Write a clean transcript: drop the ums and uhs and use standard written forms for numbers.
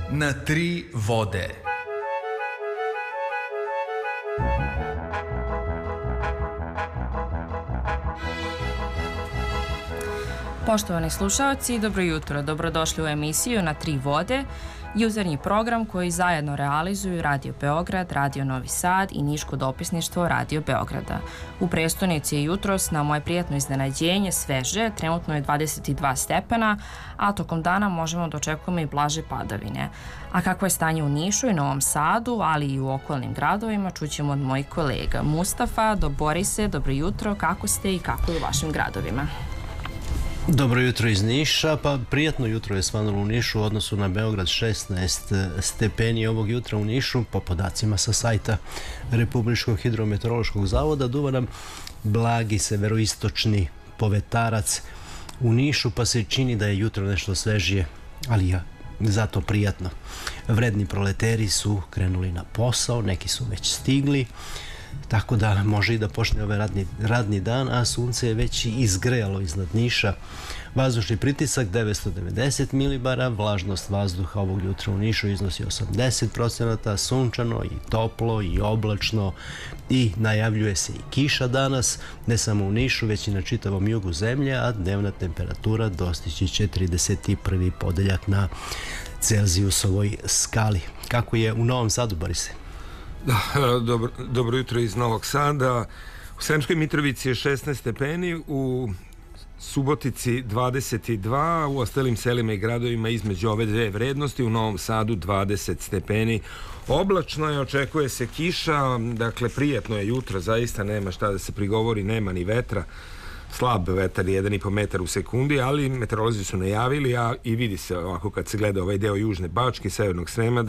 na tri vode. Poštovani slušalci, dobro jutro. Dobrodošli u emisiju Na tri vode, jutarnji program koji zajedno realizuju Radio Beograd, Radio Novi Sad i Niško dopisništvo Radio Beograda. U prestonici je jutros na moje prijatno iznenađenje sveže, trenutno je 22 stepena, a tokom dana možemo da očekujemo i blaže padavine. A kako je stanje u Nišu i Novom Sadu, ali i u okolnim gradovima, čućemo od mojih kolega. Mustafa, Borise, dobro jutro, kako ste i kako je u vašim gradovima? Dobro jutro iz Niša, pa prijatno jutro je svanulo u Nišu u odnosu na Beograd, 16 stepeni ovog jutra u Nišu, po podacima sa sajta Republičkog hidrometeorološkog zavoda. Duva nam blagi severoistočni povetarac u Nišu, pa se čini da je jutro nešto svežije, ali je zato prijatno. Vredni proleteri su krenuli na posao, neki su već stigli, tako da može i da počne ovaj radni dan, a sunce je već i izgrejalo iznad Niša. Vazdušni pritisak 990 milibara, vlažnost vazduha ovog jutra u Nišu iznosi 80%, sunčano i toplo i oblačno i najavljuje se i kiša danas, ne samo u Nišu, već i na čitavom jugu zemlje, a dnevna temperatura dostići će 31. podeljak na Celzijusovoj skali. Kako je u Novom Sadu, Borise? Dobro jutro iz Novog Sada. U Sremskoj Mitrovici je 16 stepeni, u Subotici 22, u ostalim selima i gradovima između ove dve vrednosti, u Novom Sadu 20 stepeni. Oblačno je, očekuje se kiša, dakle prijatno je jutro, zaista nema šta da se prigovori, nema ni vetra. Slab vetar, 1,5 metar u sekundi, ali meteorolozi su najavili, a i vidi se ovako kad se gleda ovaj deo Južne Bačke, Severnog Srema,